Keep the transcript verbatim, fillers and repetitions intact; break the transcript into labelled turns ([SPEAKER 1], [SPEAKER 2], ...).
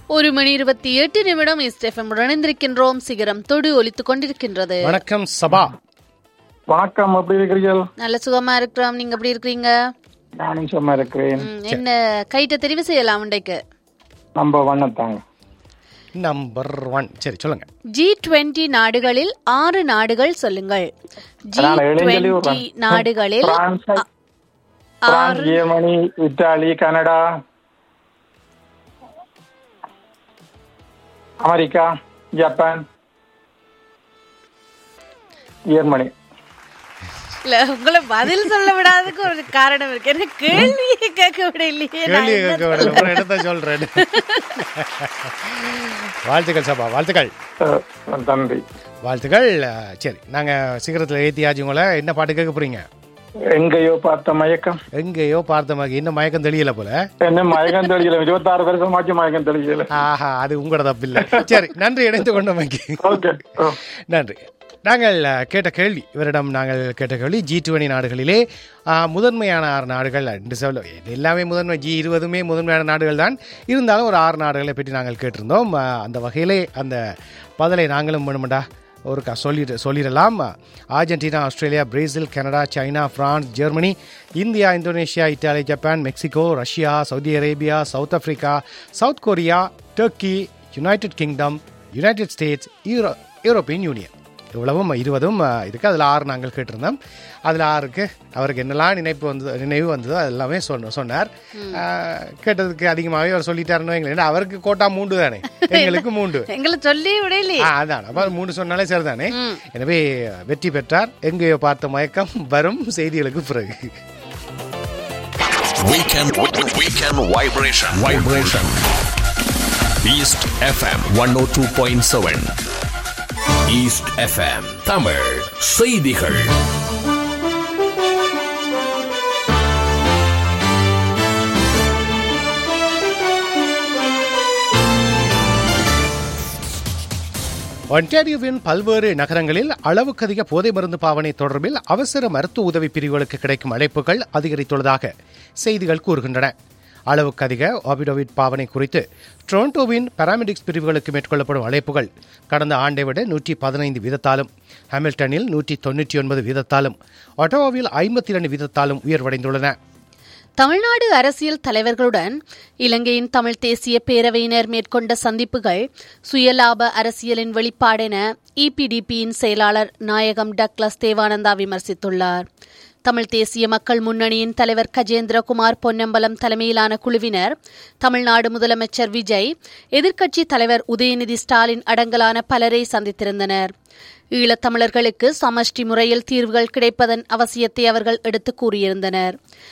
[SPEAKER 1] ஒரு மணி இருபத்தி எட்டு நிமிடம் எஸ்எஃப்எம் இணைந்திருக்கின்றோம். சிகரம் தொடு ஒலித்துக் கொண்டிருக்கின்றது.
[SPEAKER 2] வணக்கம் சபா.
[SPEAKER 3] வணக்கம், எப்படி இருக்கிறீர்கள்?
[SPEAKER 1] நல்ல சுகமா இருக்கிறோம். நீங்க எப்படி இருக்கீங்க?
[SPEAKER 3] நானும் சும்மா இருக்கிறேன்.
[SPEAKER 1] என்ன கைட்ட தெரிவு செய்யலாம் இன்றைக்கு?
[SPEAKER 3] நம்பர் ஒன் தாங்க.
[SPEAKER 2] Number one. சரி, சொல்லுங்க.
[SPEAKER 1] ஜி டுவெண்டி நாடுகளில் ஆறு நாடுகள் சொல்லுங்கள். ஜி டுவெண்டி நாடுகளில்
[SPEAKER 3] France, Germany, Italy, Canada, America, Japan, Germany.
[SPEAKER 1] இல்ல, உங்களை பதில் சொல்ல விடாததுக்கு ஒரு காரணம் இருக்கு. என்ன கேள்வியை கேட்க விட இல்லையே.
[SPEAKER 2] கேள்வியை கேட்க விட இடத்த சொல்றேன். வாழ்த்துக்கள் சபா, வாழ்த்துக்கள்.
[SPEAKER 3] நன்றி,
[SPEAKER 2] வாழ்த்துக்கள். சரி, நாங்க சிகரத்தில் ஏத்தியாச்சு. உங்களை என்ன பாட்டு கேட்க போறீங்க?
[SPEAKER 3] எங்கேயோ பார்த்த மயக்கம்.
[SPEAKER 2] எங்கேயோ பார்த்த மயக்கம். இன்னும் மயக்கம் தெளியல போல.
[SPEAKER 3] என்ன மயக்கம் தெளியல? இருபத்தாறு வருஷமாச்சு மயக்கம் தெளியல.
[SPEAKER 2] ஆஹா, அது உங்களோட தப்பு இல்லை. சரி, நன்றி இணைந்து கொண்ட மயக்கி. நன்றி. நாங்கள் கேட்ட கேள்வி, இவரிடம் நாங்கள் கேட்ட கேள்வி, ஜி டுவெண்டி நாடுகளிலே முதன்மையான ஆறு நாடுகள் என்று சொல்ல, எல்லாமே முதன்மை, ஜி இருபதுமே முதன்மையான நாடுகள் தான். இருந்தாலும் ஒரு ஆறு நாடுகளை பற்றி நாங்கள் கேட்டிருந்தோம். அந்த வகையிலே அந்த பதிலை நாங்களும் வேணுமெண்டா ஒரு க சொல்லிட்டு சொல்லிடலாம். Argentina, Australia, Brazil, Canada, China, France, Germany, India, Indonesia, Italy, Japan, Mexico, Russia, Saudi Arabia, south Africa, south Korea, Turkey, United kingdom, United states, euro European union. இவ்வளவும் இருபதும் இருக்குது. அதில் ஆறு நாங்கள் கேட்டிருந்தோம். அதில் ஆறுக்கு அவருக்கு என்னெல்லாம் நினைப்பு வந்தது நினைவு வந்ததோ அது எல்லாமே சொன்ன சொன்னார். கேட்டதுக்கு அதிகமாகவே அவர் சொல்லிட்டாருன்னு எங்களை, அவருக்கு கோட்டா மூன்று தானே, எங்களுக்கு மூன்று, எங்களை சொல்லி விடலே. அதான், அப்போ மூன்று சொன்னாலே சரிதானே. எனவே வெற்றி பெற்றார். எங்கேயோ பார்த்த மயக்கம் வரும் செய்திகளுக்கு பிறகு.
[SPEAKER 4] Weekend, weekend vibration. Vibration. East F M one oh two point seven. East F M Tamil செய்திகள்.
[SPEAKER 2] ஒன்டாரியோவின் பல்வேறு நகரங்களில் அளவுக்கு அதிக போதை மருந்து பாவனை தொடர்பில் அவசர மருத்துவ உதவி பிரிவுகளுக்கு கிடைக்கும் அழைப்புகள் அதிகரித்துள்ளதாக செய்திகள் கூறுகின்றன. அளவுக்கு அதிக ஆபிடோவிட் பாவனை குறித்து டொரண்டோவின் பாராமெடிக்ஸ் பிரிவுகளுக்கு மேற்கொள்ளப்படும் அழைப்புகள் கடந்த ஆண்டை விட நூற்றி பதினைந்து வீதத்தாலும், ஹாமில்டனில் நூற்றி தொன்னூற்றி ஒன்பது வீதத்தாலும், ஒட்டோவாவில் ஐம்பத்தி இரண்டு வீதத்தாலும் உயர்வடைந்துள்ளன.
[SPEAKER 1] தமிழ்நாடு அரசியல் தலைவர்களுடன் இலங்கையின் தமிழ் தேசிய பேரவையினர் மேற்கொண்ட சந்திப்புகள் சுயலாப அரசியலின் வெளிப்பாடென இபிடிபியின் செயலாளர் நாயகம் டக்ளஸ் தேவானந்தா விமர்சித்துள்ளார். தமிழ் தேசிய மக்கள் முன்னணியின் தலைவர் கஜேந்திரகுமார் பொன்னம்பலம் தலைமையிலான குழுவினர் தமிழ்நாடு முதலமைச்சர் விஜய், எதிர்க்கட்சி தலைவர் உதயநிதி ஸ்டாலின் அடங்கலான பலரை சந்தித்திருந்தனர். ஈழத்தமிழர்களுக்கு சமஷ்டி முறையில் தீர்வுகள் கிடைப்பதன் அவசியத்தை அவர்கள் எடுத்துக் கூறியிருந்தனர்.